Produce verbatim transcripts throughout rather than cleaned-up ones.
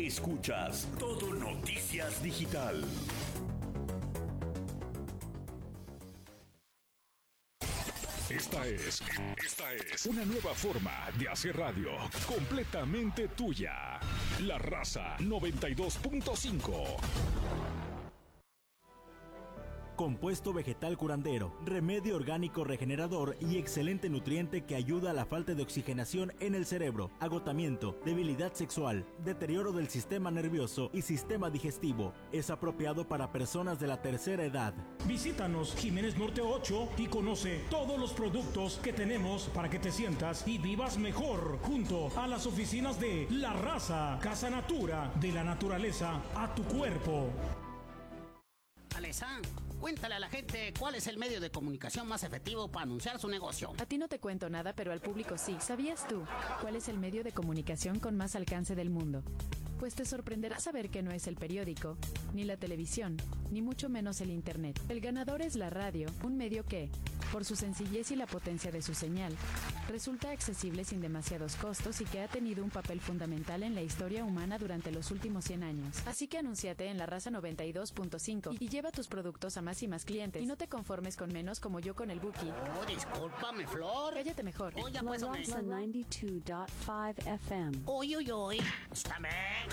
Escuchas Todo Noticias Digital. Esta es, esta es una nueva forma de hacer radio, completamente tuya. La Raza noventa y dos punto cinco. Compuesto vegetal curandero, remedio orgánico regenerador y excelente nutriente que ayuda a la falta de oxigenación en el cerebro, agotamiento, debilidad sexual, deterioro del sistema nervioso y sistema digestivo. Es apropiado para personas de la tercera edad. Visítanos Jiménez Norte ocho y conoce todos los productos que tenemos para que te sientas y vivas mejor junto a las oficinas de La Raza, Casa Natura, de la naturaleza a tu cuerpo. Alessandro, cuéntale a la gente cuál es el medio de comunicación más efectivo para anunciar su negocio. A ti no te cuento nada, pero al público sí. ¿Sabías tú cuál es el medio de comunicación con más alcance del mundo? Pues te sorprenderá saber que no es el periódico, ni la televisión, ni mucho menos el internet. El ganador es la radio, un medio que, por su sencillez y la potencia de su señal, resulta accesible sin demasiados costos y que ha tenido un papel fundamental en la historia humana durante los últimos cien años. Así que anúnciate en La Raza noventa y dos punto cinco y lleva tus productos a más y más clientes. Y no te conformes con menos como yo con el Buki. Oh, discúlpame, Flor. Cállate mejor. Oh, ya La pues, Raza noventa y dos punto cinco F M. Uy, uy, uy. Escúchame.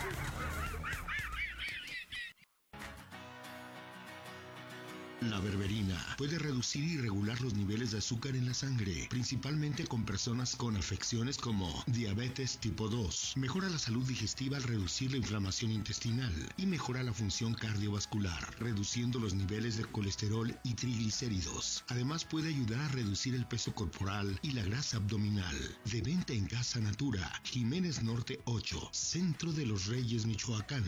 La berberina puede reducir y regular los niveles de azúcar en la sangre, principalmente con personas con afecciones como diabetes tipo dos. Mejora la salud digestiva al reducir la inflamación intestinal y mejora la función cardiovascular, reduciendo los niveles de colesterol y triglicéridos. Además puede ayudar a reducir el peso corporal y la grasa abdominal. De venta en Casa Natura, Jiménez Norte ocho, Centro de los Reyes, Michoacán.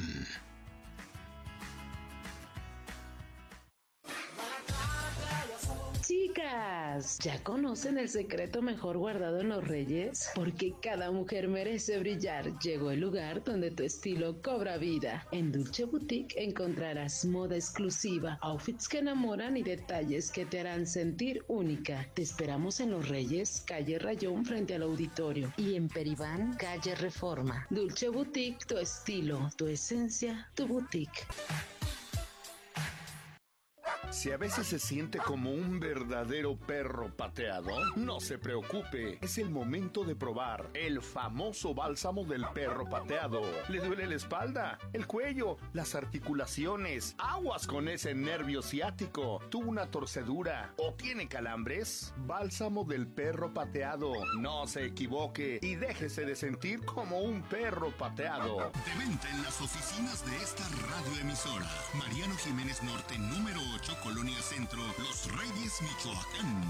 Chicas, ¿ya conocen el secreto mejor guardado en los Reyes? Porque cada mujer merece brillar. Llegó el lugar donde tu estilo cobra vida. En Dulce Boutique encontrarás moda exclusiva, outfits que enamoran y detalles que te harán sentir única. Te esperamos en Los Reyes, calle Rayón frente al auditorio, y en Peribán, calle Reforma. Dulce Boutique, tu estilo, tu esencia, tu boutique. Si a veces se siente como un verdadero perro pateado, no se preocupe. Es el momento de probar el famoso bálsamo del perro pateado. ¿Le duele la espalda, el cuello, las articulaciones? Aguas con ese nervio ciático. ¿Tuvo una torcedura o tiene calambres? Bálsamo del perro pateado. No se equivoque y déjese de sentir como un perro pateado. De venta en las oficinas de esta radioemisora. Mariano Jiménez Norte, número ocho, Colonia Centro, Los Reyes, Michoacán.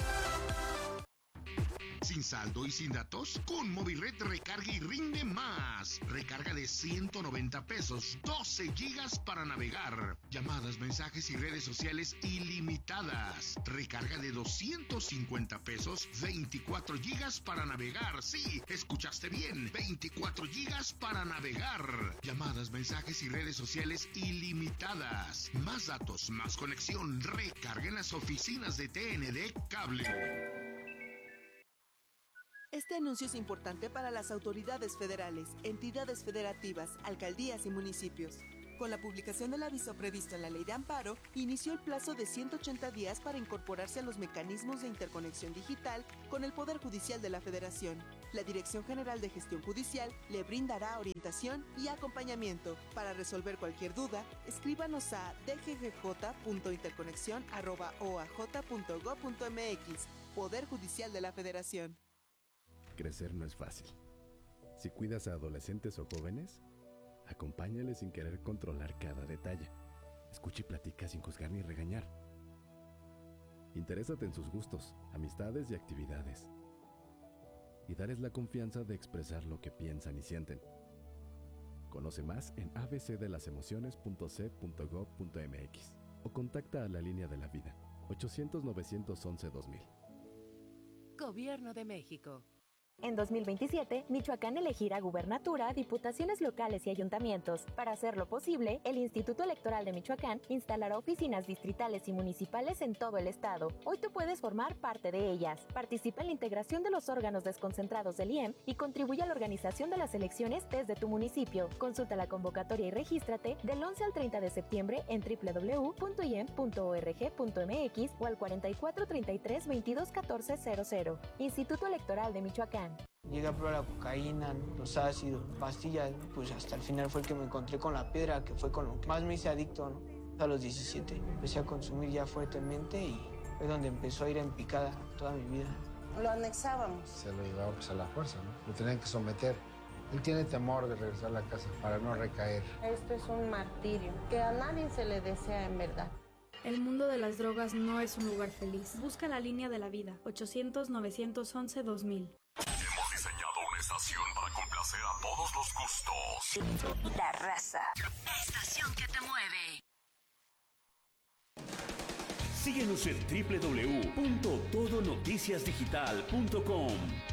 ¿Sin saldo y sin datos? Con Movilred recarga y rinde más. Recarga de ciento noventa pesos, doce gigas para navegar. Llamadas, mensajes y redes sociales ilimitadas. Recarga de doscientos cincuenta pesos, veinticuatro gigas para navegar. Sí, escuchaste bien, veinticuatro gigas para navegar. Llamadas, mensajes y redes sociales ilimitadas. Más datos, más conexión. Recarga en las oficinas de T N D Cable. Este anuncio es importante para las autoridades federales, entidades federativas, alcaldías y municipios. Con la publicación del aviso previsto en la Ley de Amparo, inició el plazo de ciento ochenta días para incorporarse a los mecanismos de interconexión digital con el Poder Judicial de la Federación. La Dirección General de Gestión Judicial le brindará orientación y acompañamiento. Para resolver cualquier duda, escríbanos a d g g j punto interconexión arroba o a j punto gob punto m x, Poder Judicial de la Federación. Crecer no es fácil. Si cuidas a adolescentes o jóvenes, acompáñales sin querer controlar cada detalle. Escucha y platica sin juzgar ni regañar. Interésate en sus gustos, amistades y actividades. Y dales la confianza de expresar lo que piensan y sienten. Conoce más en a b c de las emociones punto c punto gob punto m x o contacta a la Línea de la Vida ochocientos, novecientos once, dos mil. Gobierno de México. En dos mil veintisiete, Michoacán elegirá gubernatura, diputaciones locales y ayuntamientos. Para hacerlo posible, el Instituto Electoral de Michoacán instalará oficinas distritales y municipales en todo el estado. Hoy tú puedes formar parte de ellas. Participa en la integración de los órganos desconcentrados del I E M y contribuye a la organización de las elecciones desde tu municipio. Consulta la convocatoria y regístrate del once al treinta de septiembre en doble u doble u doble u punto i e m punto org punto m x o al cuarenta y cuatro treinta y tres veintidós catorce cero cero. Instituto Electoral de Michoacán. Llegué a probar la cocaína, los ácidos, pastillas, pues hasta el final fue el que me encontré con la piedra, que fue con lo que más me hice adicto, ¿no? A los diecisiete empecé a consumir ya fuertemente y fue donde empezó a ir en picada toda mi vida. Lo anexábamos. Se lo llevaba pues a la fuerza, ¿no? Lo tenían que someter. Él tiene temor de regresar a la casa para no recaer. Esto es un martirio que a nadie se le desea en verdad. El mundo de las drogas no es un lugar feliz. Busca la línea de la vida. ochocientos, novecientos once, dos mil. Hemos diseñado una estación para complacer a todos los gustos. La Raza. Estación que te mueve. Síguenos en doble u doble u doble u punto todo noticias digital punto com.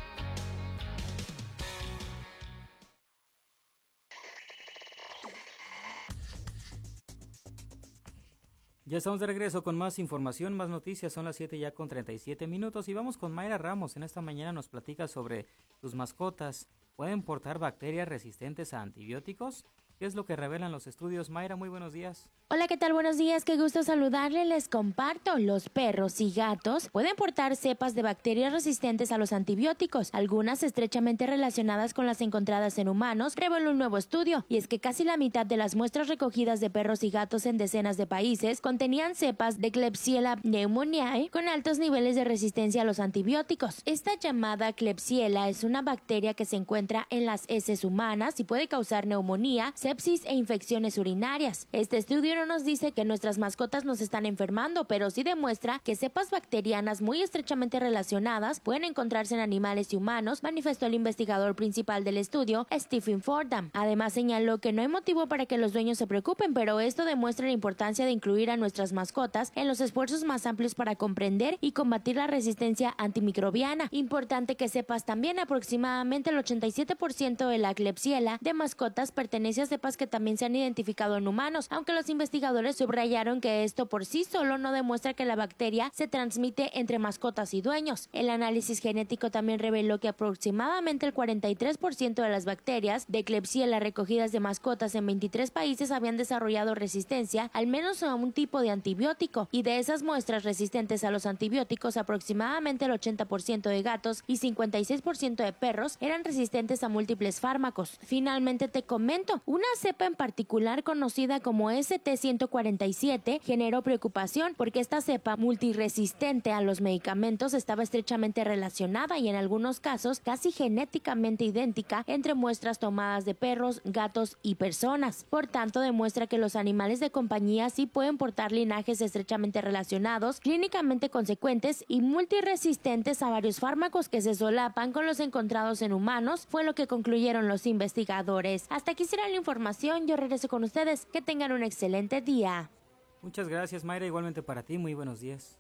Ya estamos de regreso con más información, más noticias. Son las siete ya con treinta y siete minutos y vamos con Mayra Ramos. En esta mañana nos platica sobre sus mascotas. ¿Pueden portar bacterias resistentes a antibióticos? ¿Qué es lo que revelan los estudios? Mayra, muy buenos días. Hola, ¿qué tal? Buenos días, qué gusto saludarle. Les comparto, los perros y gatos pueden portar cepas de bacterias resistentes a los antibióticos, algunas estrechamente relacionadas con las encontradas en humanos, reveló un nuevo estudio, y es que casi la mitad de las muestras recogidas de perros y gatos en decenas de países contenían cepas de Klebsiella pneumoniae con altos niveles de resistencia a los antibióticos. Esta llamada Klebsiella es una bacteria que se encuentra en las heces humanas y puede causar neumonía, sepsis e infecciones urinarias. Este estudio no nos dice que nuestras mascotas nos están enfermando, pero sí demuestra que cepas bacterianas muy estrechamente relacionadas pueden encontrarse en animales y humanos, manifestó el investigador principal del estudio, Stephen Fordham. Además señaló que no hay motivo para que los dueños se preocupen, pero esto demuestra la importancia de incluir a nuestras mascotas en los esfuerzos más amplios para comprender y combatir la resistencia antimicrobiana. Importante que sepas también, aproximadamente el ochenta y siete por ciento de la Klebsiella de mascotas pertenece a cepas que también se han identificado en humanos, aunque los investigadores subrayaron que esto por sí solo no demuestra que la bacteria se transmite entre mascotas y dueños. El análisis genético también reveló que aproximadamente el cuarenta y tres por ciento de las bacterias de Klebsiella recogidas de mascotas en veintitrés países habían desarrollado resistencia al menos a un tipo de antibiótico, y de esas muestras resistentes a los antibióticos, aproximadamente el ochenta por ciento de gatos y cincuenta y seis por ciento de perros eran resistentes a múltiples fármacos. Finalmente te comento, una cepa en particular conocida como S T ciento cuarenta y siete generó preocupación porque esta cepa multiresistente a los medicamentos estaba estrechamente relacionada y en algunos casos casi genéticamente idéntica entre muestras tomadas de perros, gatos y personas. Por tanto, demuestra que los animales de compañía sí pueden portar linajes estrechamente relacionados, clínicamente consecuentes y multiresistentes a varios fármacos que se solapan con los encontrados en humanos, fue lo que concluyeron los investigadores. Hasta aquí será la información, yo regreso con ustedes. Que tengan un excelente día. Muchas gracias, Mayra, igualmente para ti, muy buenos días.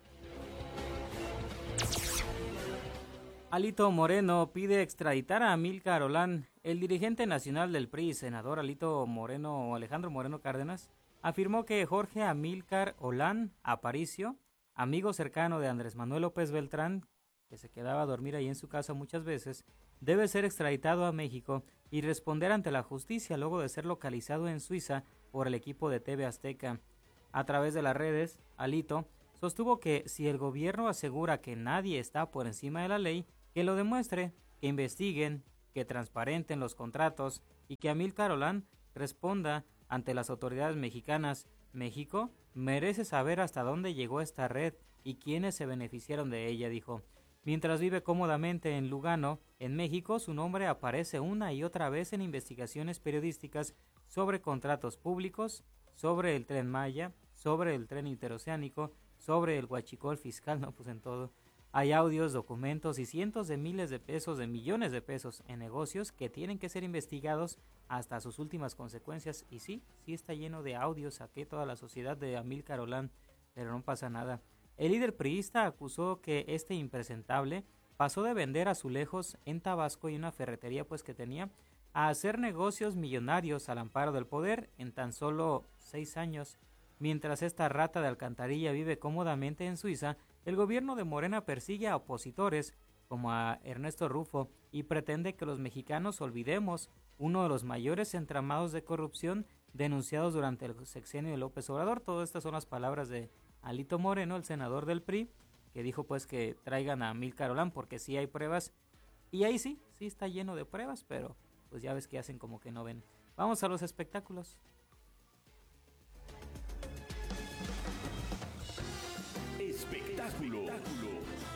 Alito Moreno pide extraditar a Amílcar Olán. El dirigente nacional del P R I, senador Alito Moreno, Alejandro Moreno Cárdenas, afirmó que Jorge Amílcar Olán Aparicio, amigo cercano de Andrés Manuel López Beltrán, que se quedaba a dormir ahí en su casa muchas veces, debe ser extraditado a México y responder ante la justicia luego de ser localizado en Suiza por el equipo de T V Azteca. A través de las redes, Alito sostuvo que si el gobierno asegura que nadie está por encima de la ley, que lo demuestre, que investiguen, que transparenten los contratos y que Amílcar Olán responda ante las autoridades mexicanas. México merece saber hasta dónde llegó esta red y quiénes se beneficiaron de ella, dijo. Mientras vive cómodamente en Lugano, en México, su nombre aparece una y otra vez en investigaciones periodísticas sobre contratos públicos, sobre el Tren Maya, sobre el tren interoceánico, sobre el huachicol fiscal, no, pues en todo. Hay audios, documentos y cientos de miles de pesos, de millones de pesos en negocios que tienen que ser investigados hasta sus últimas consecuencias. Y sí, sí está lleno de audios, saqué toda la sociedad de Amílcar Olán, pero no pasa nada. El líder priista acusó que este impresentable pasó de vender azulejos en Tabasco y una ferretería pues que tenía a hacer negocios millonarios al amparo del poder en tan solo seis años. Mientras esta rata de alcantarilla vive cómodamente en Suiza, el gobierno de Morena persigue a opositores como a Ernesto Rufo y pretende que los mexicanos olvidemos uno de los mayores entramados de corrupción denunciados durante el sexenio de López Obrador. Todas estas son las palabras de Alito Moreno, el senador del P R I, que dijo pues que traigan a Amílcar Olán porque sí hay pruebas. Y ahí sí, sí está lleno de pruebas, pero pues ya ves que hacen como que no ven. Vamos a los espectáculos. Espectáculo.